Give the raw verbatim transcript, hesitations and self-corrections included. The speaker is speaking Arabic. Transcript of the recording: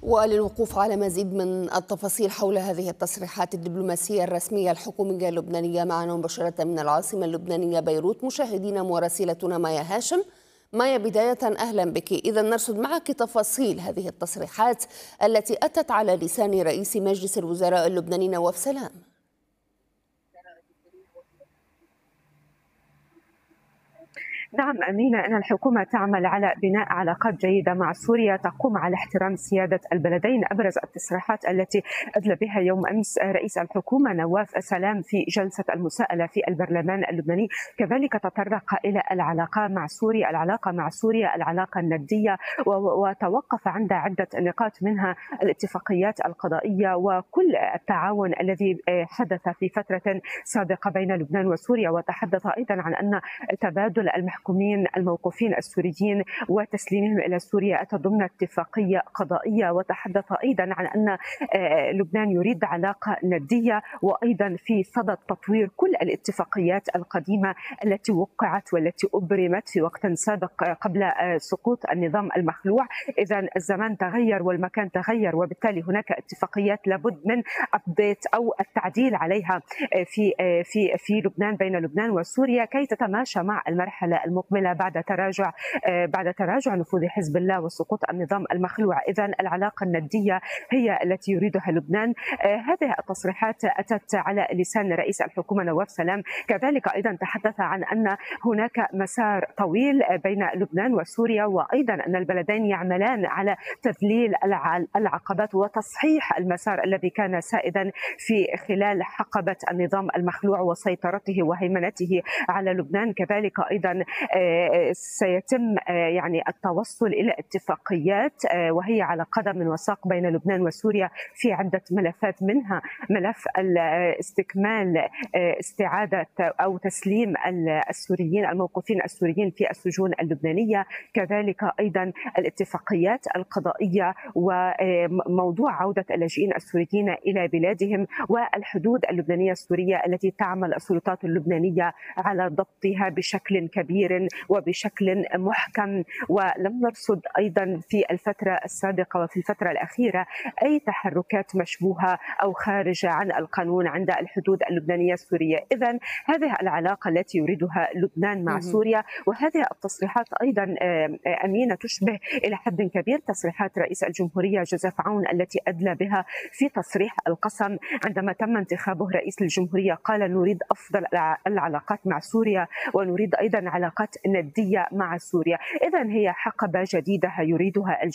وللوقوف على مزيد من التفاصيل حول هذه التصريحات الدبلوماسية الرسمية الحكومية اللبنانية معنا مباشرة من العاصمة اللبنانية بيروت مشاهدينا مراسلتنا مايا هاشم. مايا، بداية أهلا بك. إذا نرصد معك تفاصيل هذه التصريحات التي أتت على لسان رئيس مجلس الوزراء اللبناني نواف سلام. نعم أمينة، أن الحكومة تعمل على بناء علاقات جيدة مع سوريا تقوم على احترام سيادة البلدين. أبرز التصريحات التي أدلى بها يوم أمس رئيس الحكومة نواف سلام في جلسة المساءلة في البرلمان اللبناني، كذلك تطرق إلى العلاقة مع سوريا العلاقة مع سوريا العلاقة الندية، وتوقف عند عدة نقاط منها الاتفاقيات القضائية وكل التعاون الذي حدث في فترة سابقة بين لبنان وسوريا. وتحدث أيضا عن أن تبادل المحكومين الموقوفين السوريين وتسليمهم إلى سوريا أتى ضمن اتفاقية قضائية. وتحدث أيضا عن أن لبنان يريد علاقة ندية، وأيضا في صدد تطوير كل الاتفاقيات القديمة التي وقعت والتي أبرمت في وقت سابق قبل سقوط النظام المخلوع. إذا الزمان تغير والمكان تغير، وبالتالي هناك اتفاقيات لابد من أبديت أو التعديل عليها في في في لبنان بين لبنان وسوريا كي تتماشى مع المرحلة المقبلة بعد تراجع بعد تراجع نفوذ حزب الله وسقوط النظام المخلوع. إذا العلاقة الندية هي التي يريدها لبنان. هذه التصريحات أتت على لسان رئيس الحكومة نواف سلام. كذلك أيضا تحدث عن أن هناك مسار طويل بين لبنان وسوريا، وأيضا أن البلدين يعملان على تذليل العقبات وتصحيح المسار الذي كان سائدا في خلال حقبة النظام المخلوع وسيطرته وهيمنته على لبنان. كذلك أيضا سيتم يعني التوصل إلى اتفاقيات وهي على قدم وساق بين لبنان وسوريا في عدة ملفات، منها ملف استكمال استعادة أو تسليم السوريين الموقوفين السوريين في السجون اللبنانية، كذلك أيضا الاتفاقيات القضائية وموضوع عودة اللاجئين السوريين إلى بلادهم، والحدود اللبنانية السورية التي تعمل السلطات اللبنانية على ضبطها بشكل كبير وبشكل محكم. ولم نرصد أيضا في الفترة السابقة وفي الفترة الأخيرة أي تحركات مشبوهة أو خارجة عن القانون عند الحدود اللبنانية السورية. إذن هذه العلاقة التي يريدها لبنان مع سوريا. وهذه التصريحات أيضا أمينة تشبه إلى حد كبير تصريحات رئيس الجمهورية جوزيف عون التي أدلى بها في تصريح القسم عندما تم انتخابه رئيس الجمهورية. قال نريد أفضل العلاقات مع سوريا ونريد أيضا علاقات ندية مع سوريا. إذن هي حقبة جديدة يريدها